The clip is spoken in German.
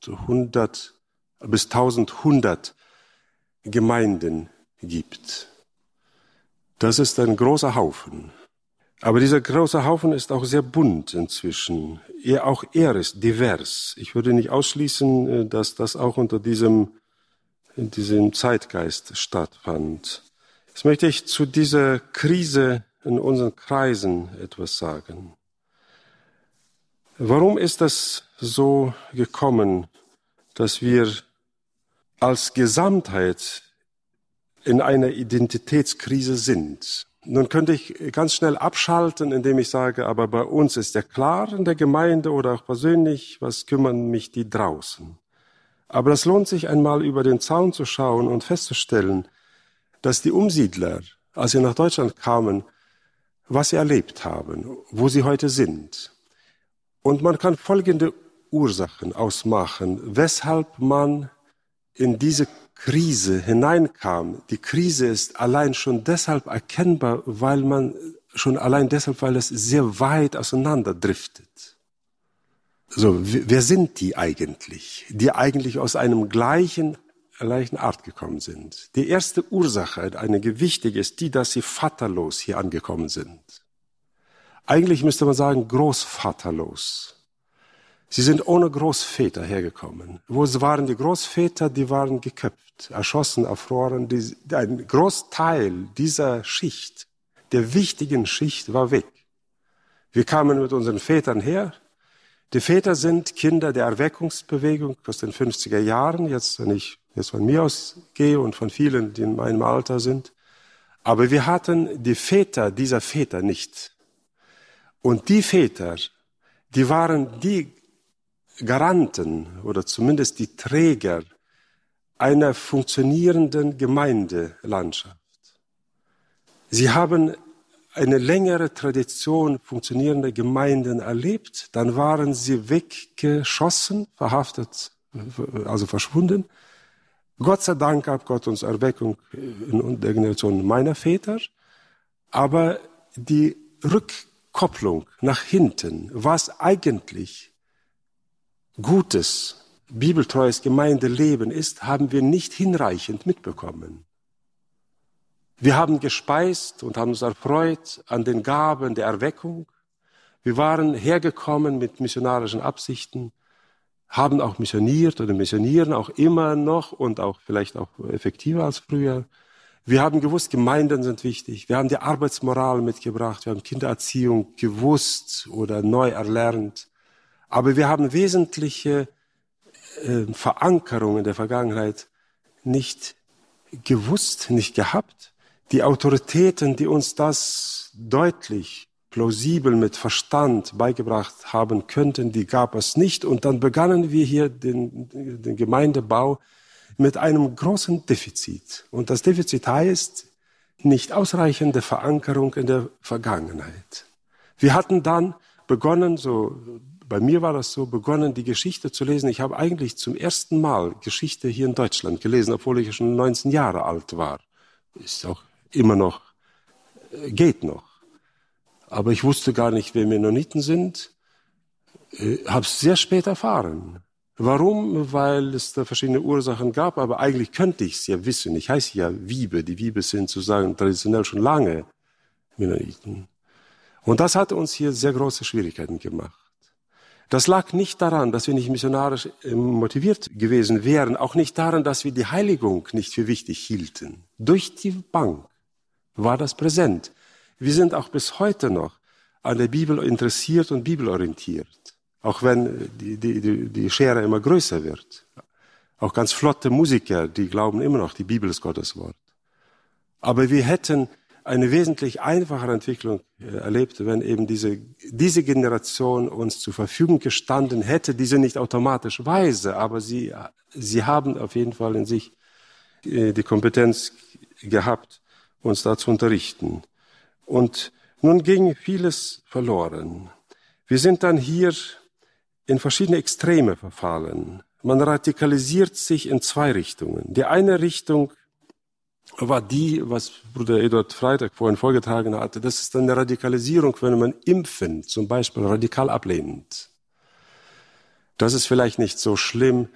1100 Gemeinden gibt. Das ist ein großer Haufen. Aber dieser große Haufen ist auch sehr bunt inzwischen. Auch er ist divers. Ich würde nicht ausschließen, dass das auch unter diesem Zeitgeist stattfand. Jetzt möchte ich zu dieser Krise in unseren Kreisen etwas sagen. Warum ist das so gekommen, dass wir als Gesamtheit in einer Identitätskrise sind? Nun könnte ich ganz schnell abschalten, indem ich sage, aber bei uns ist ja klar in der Gemeinde oder auch persönlich, was kümmern mich die draußen? Aber es lohnt sich einmal über den Zaun zu schauen und festzustellen, dass die Umsiedler, als sie nach Deutschland kamen, was sie erlebt haben, wo sie heute sind. Und man kann folgende Ursachen ausmachen, weshalb man in diese Krise hineinkam. Die Krise ist allein schon deshalb erkennbar, weil es sehr weit auseinander driftet. So, wer sind die eigentlich? Die eigentlich aus einem gleichen Art gekommen sind. Die erste Ursache, eine gewichtige, ist die, dass sie vaterlos hier angekommen sind. Eigentlich müsste man sagen, großvaterlos. Sie sind ohne Großväter hergekommen. Wo waren die Großväter? Die waren geköpft, erschossen, erfroren. Ein Großteil dieser Schicht, der wichtigen Schicht, war weg. Wir kamen mit unseren Vätern her. Die Väter sind Kinder der Erweckungsbewegung aus den 50er Jahren. Jetzt, wenn ich von mir aus gehe und von vielen, die in meinem Alter sind. Aber wir hatten die Väter dieser Väter nicht. Und die Väter, die waren die Garanten oder zumindest die Träger einer funktionierenden Gemeindelandschaft. Sie haben eine längere Tradition funktionierender Gemeinden erlebt, dann waren sie weggeschossen, verhaftet, also verschwunden. Gott sei Dank gab Gott uns Erweckung in der Generation meiner Väter, aber die Rückkopplung nach hinten, was eigentlich gutes, bibeltreues Gemeindeleben ist, haben wir nicht hinreichend mitbekommen. Wir haben gespeist und haben uns erfreut an den Gaben der Erweckung. Wir waren hergekommen mit missionarischen Absichten, haben auch missioniert oder missionieren auch immer noch und auch vielleicht auch effektiver als früher. Wir haben gewusst, Gemeinden sind wichtig. Wir haben die Arbeitsmoral mitgebracht. Wir haben Kindererziehung gewusst oder neu erlernt. Aber wir haben wesentliche Verankerungen der Vergangenheit nicht gewusst, nicht gehabt. Die Autoritäten, die uns das deutlich, plausibel mit Verstand beigebracht haben könnten, die gab es nicht. Und dann begannen wir hier den Gemeindebau mit einem großen Defizit. Und das Defizit heißt nicht ausreichende Verankerung in der Vergangenheit. Wir hatten dann begonnen, bei mir war das so, die Geschichte zu lesen. Ich habe eigentlich zum ersten Mal Geschichte hier in Deutschland gelesen, obwohl ich schon 19 Jahre alt war. Ist auch immer noch, geht noch. Aber ich wusste gar nicht, wer Mennoniten sind. Habe es sehr spät erfahren. Warum? Weil es da verschiedene Ursachen gab, aber eigentlich könnte ich es ja wissen. Ich heiße ja Wiebe. Die Wiebe sind sozusagen traditionell schon lange Mennoniten. Und das hat uns hier sehr große Schwierigkeiten gemacht. Das lag nicht daran, dass wir nicht missionarisch motiviert gewesen wären, auch nicht daran, dass wir die Heiligung nicht für wichtig hielten. Durch die Bank war das präsent. Wir sind auch bis heute noch an der Bibel interessiert und bibelorientiert, auch wenn die Schere immer größer wird. Auch ganz flotte Musiker, die glauben immer noch, die Bibel ist Gottes Wort. Aber wir hätten eine wesentlich einfachere Entwicklung erlebt, wenn eben diese Generation uns zur Verfügung gestanden hätte, diese nicht automatisch weise, aber sie haben auf jeden Fall in sich die Kompetenz gehabt, uns da zu unterrichten. Und nun ging vieles verloren. Wir sind dann hier in verschiedene Extreme verfallen. Man radikalisiert sich in zwei Richtungen. Die eine Richtung war die, was Bruder Eduard Freitag vorhin vorgetragen hatte. Das ist eine Radikalisierung, wenn man Impfen zum Beispiel radikal ablehnt. Das ist vielleicht nicht so schlimm,